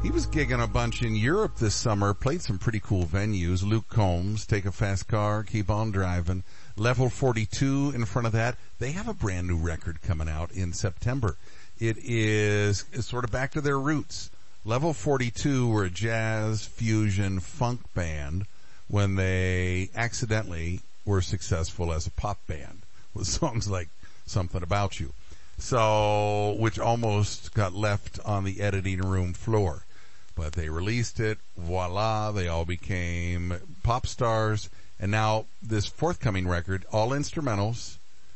He was gigging a bunch in Europe this summer, played some pretty cool venues. Luke Combs, Take a Fast Car, Keep on Driving. Level 42 in front of that. They have a brand new record coming out in September. It's sort of back to their roots. Level 42 were a jazz fusion funk band when they accidentally were successful as a pop band with songs like Something About You. So, which almost got left on the editing room floor. But they released it, voila, they all became pop stars. And now this forthcoming record, all instrumentals,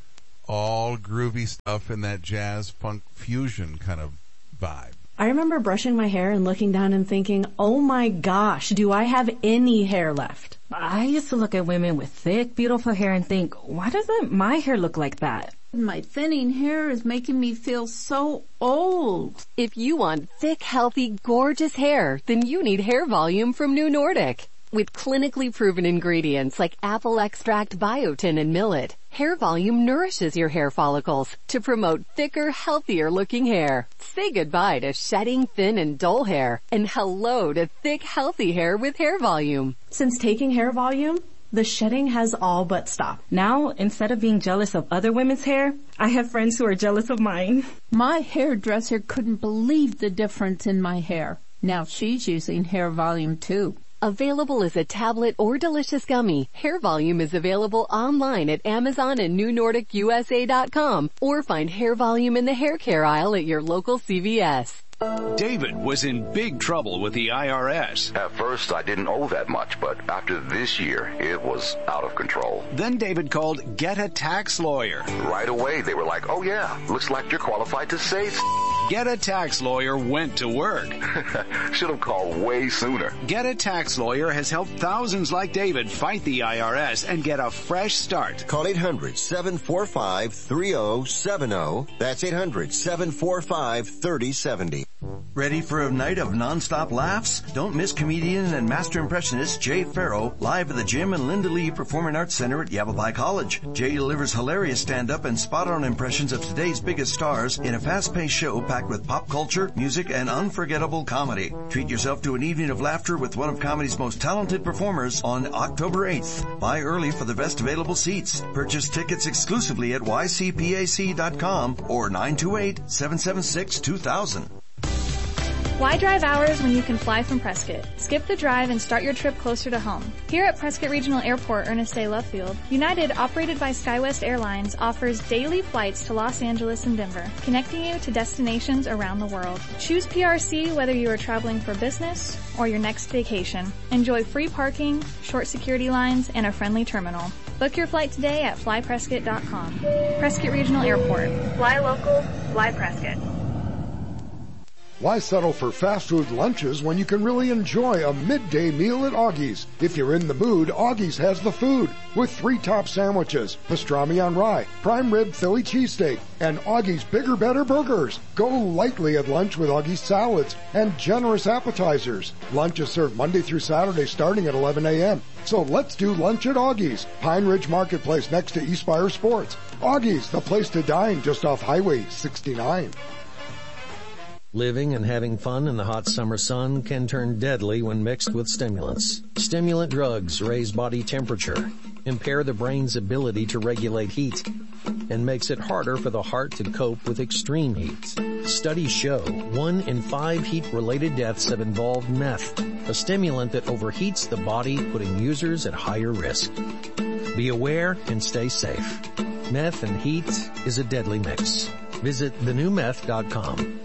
all groovy stuff in that jazz funk fusion kind of vibe. I remember brushing my hair and looking down and thinking, oh my gosh, do I have any hair left? I used to look at women with thick, beautiful hair and think, why doesn't my hair look like that? My thinning hair is making me feel so old. If you want thick, healthy, gorgeous hair, then you need Hair Volume from New Nordic. With clinically proven ingredients like apple extract, biotin, and millet, Hair Volume nourishes your hair follicles to promote thicker, healthier looking hair. Say goodbye to shedding, thin, and dull hair, and hello to thick, healthy hair with Hair Volume. Since taking Hair Volume, the shedding has all but stopped. Now, instead of being jealous of other women's hair, I have friends who are jealous of mine. My hairdresser couldn't believe the difference in my hair. Now she's using Hair Volume too. Available as a tablet or delicious gummy, Hair Volume is available online at Amazon and NewNordicUSA.com, or find Hair Volume in the hair care aisle at your local CVS. David was in big trouble with the IRS. At first, I didn't owe that much, but after this year, it was out of control. Then David called Get a Tax Lawyer. Right away, they were like, oh yeah, looks like you're qualified to save. Get a Tax Lawyer went to work. Should have called way sooner. Get a Tax Lawyer has helped thousands like David fight the IRS and get a fresh start. Call 800-745-3070. That's 800-745-3070. Ready for a night of non-stop laughs? Don't miss comedian and master impressionist Jay Farrow live at the Jim and Linda Lee Performing Arts Center at Yavapai College. Jay delivers hilarious stand-up and spot-on impressions of today's biggest stars in a fast-paced show packed with pop culture, music, and unforgettable comedy. Treat yourself to an evening of laughter with one of comedy's most talented performers on October 8th. Buy early for the best available seats. Purchase tickets exclusively at ycpac.com or 928-776-2000. Why drive hours when you can fly from Prescott? Skip the drive and start your trip closer to home. Here at Prescott Regional Airport, Ernest A. Love Field, United, operated by SkyWest Airlines, offers daily flights to Los Angeles and Denver, connecting you to destinations around the world. Choose PRC whether you are traveling for business or your next vacation. Enjoy free parking, short security lines, and a friendly terminal. Book your flight today at flyprescott.com. Prescott Regional Airport. Fly local, fly Prescott. Why settle for fast food lunches when you can really enjoy a midday meal at Augie's? If you're in the mood, Augie's has the food with 3 top sandwiches, pastrami on rye, prime rib Philly cheesesteak, and Augie's Bigger Better burgers. Go lightly at lunch with Augie's salads and generous appetizers. Lunch is served Monday through Saturday starting at 11 a.m. So let's do lunch at Augie's, Pine Ridge Marketplace next to Eastspire Sports. Augie's, the place to dine just off Highway 69. Living and having fun in the hot summer sun can turn deadly when mixed with stimulants. Stimulant drugs raise body temperature, impair the brain's ability to regulate heat, and makes it harder for the heart to cope with extreme heat. Studies show 1 in 5 heat-related deaths have involved meth, a stimulant that overheats the body, putting users at higher risk. Be aware and stay safe. Meth and heat is a deadly mix. Visit thenewmeth.com.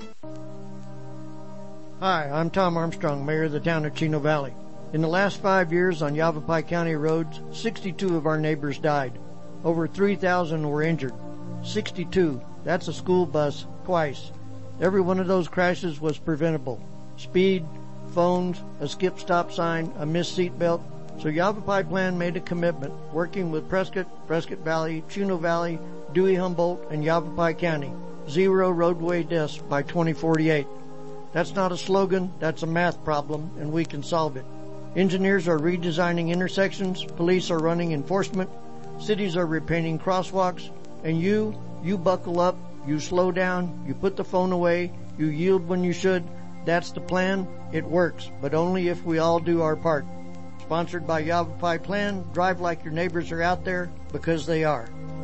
Hi, I'm Tom Armstrong, Mayor of the town of Chino Valley. In the last 5 years on Yavapai County roads, 62 of our neighbors died. Over 3,000 were injured. 62. That's a school bus twice. Every one of those crashes was preventable. Speed, phones, a skip stop sign, a missed seatbelt. So Yavapai Plan made a commitment, working with Prescott, Prescott Valley, Chino Valley, Dewey Humboldt, and Yavapai County. 0 roadway deaths by 2048. That's not a slogan, that's a math problem, and we can solve it. Engineers are redesigning intersections, police are running enforcement, cities are repainting crosswalks, and you buckle up, you slow down, you put the phone away, you yield when you should, That's the plan. It works, but only if we all do our part. Sponsored by Yavapai Plan. Drive like your neighbors are out there, because they are.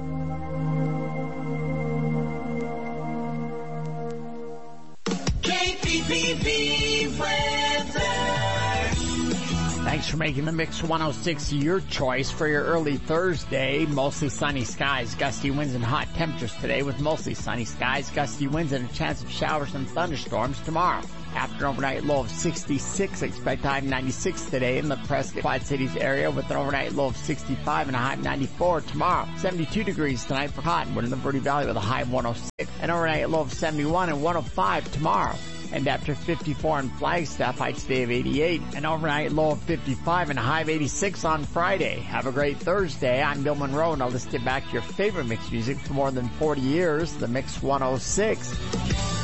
KPPV weather. Thanks for making the Mix 106 your choice for your early Thursday. Mostly sunny skies, gusty winds, and hot temperatures today with mostly sunny skies, gusty winds, and a chance of showers and thunderstorms tomorrow. After an overnight low of 66, expect a high of 96 today in the Prescott Quad Cities area with an overnight low of 65 and a high of 94 tomorrow. 72 degrees tonight for Cottonwood in the Verde Valley with a high of 106. An overnight low of 71 and 105 tomorrow. And after 54 in Flagstaff, high today of 88. An overnight low of 55 and a high of 86 on Friday. Have a great Thursday. I'm Bill Monroe, and I'll list you back to your favorite mix music for more than 40 years, the Mix 106.